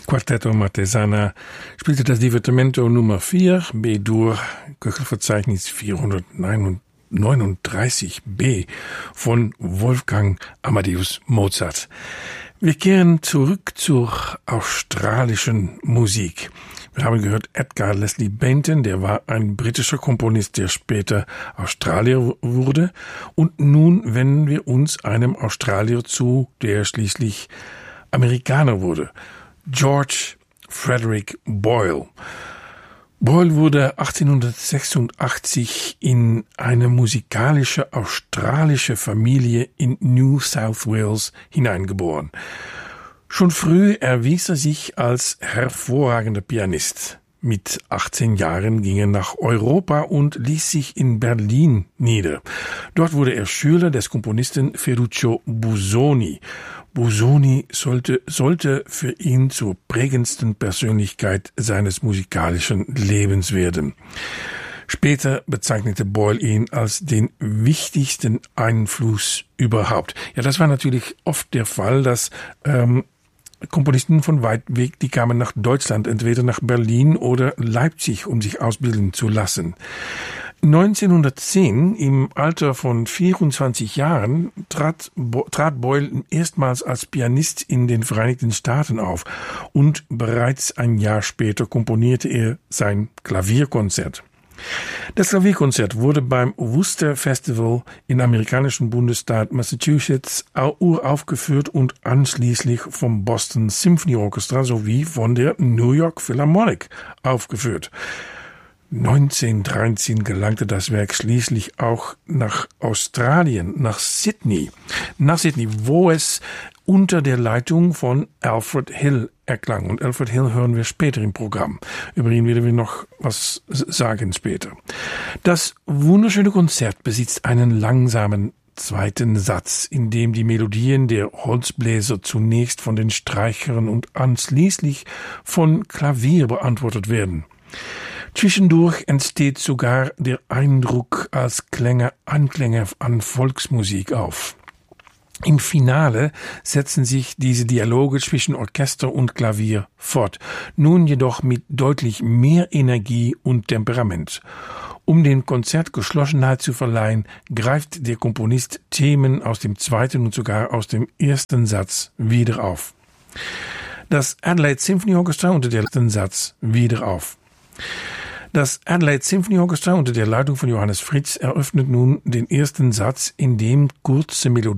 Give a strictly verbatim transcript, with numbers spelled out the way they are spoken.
Quartetto Martesana spielte das Divertimento Nummer vier, B-Dur, Köchelverzeichnis vierhundertneununddreißig b von Wolfgang Amadeus Mozart. Wir kehren zurück zur australischen Musik. Wir haben gehört Edgar Leslie Bainton, der war ein britischer Komponist, der später Australier wurde. Und nun wenden wir uns einem Australier zu, der schließlich Amerikaner wurde. George Frederick Boyle. Boyle wurde achtzehnhundertsechsundachtzig in eine musikalische australische Familie in New South Wales hineingeboren. Schon früh erwies er sich als hervorragender Pianist. Mit achtzehn Jahren ging er nach Europa und ließ sich in Berlin nieder. Dort wurde er Schüler des Komponisten Ferruccio Busoni. Busoni sollte, sollte für ihn zur prägendsten Persönlichkeit seines musikalischen Lebens werden. Später bezeichnete Boyle ihn als den wichtigsten Einfluss überhaupt. Ja, das war natürlich oft der Fall, dass ähm, Komponisten von weit weg, die kamen nach Deutschland, entweder nach Berlin oder Leipzig, um sich ausbilden zu lassen. neunzehnhundertzehn, im Alter von vierundzwanzig Jahren, trat, Bo- trat Boyle erstmals als Pianist in den Vereinigten Staaten auf und bereits ein Jahr später komponierte er sein Klavierkonzert. Das Klavierkonzert wurde beim Worcester Festival im amerikanischen Bundesstaat Massachusetts uraufgeführt und anschließend vom Boston Symphony Orchestra sowie von der New York Philharmonic aufgeführt. neunzehnhundertdreizehn gelangte das Werk schließlich auch nach Australien, nach Sydney, nach Sydney, wo es unter der Leitung von Alfred Hill erklang. Und Alfred Hill hören wir später im Programm. Über ihn werden wir noch was sagen später. Das wunderschöne Konzert besitzt einen langsamen zweiten Satz, in dem die Melodien der Holzbläser zunächst von den Streichern und anschließend von Klavier beantwortet werden. Zwischendurch entsteht sogar der Eindruck, als klänge Anklänge an Volksmusik auf. Im Finale setzen sich diese Dialoge zwischen Orchester und Klavier fort, nun jedoch mit deutlich mehr Energie und Temperament. Um dem Konzert Geschlossenheit zu verleihen, greift der Komponist Themen aus dem zweiten und sogar aus dem ersten Satz wieder auf. Das Adelaide Symphony Orchestra unter dem ersten Satz wieder auf. Das Adelaide Symphony Orchestra unter der Leitung von Johannes Fritz eröffnet nun den ersten Satz, in dem kurze Melodien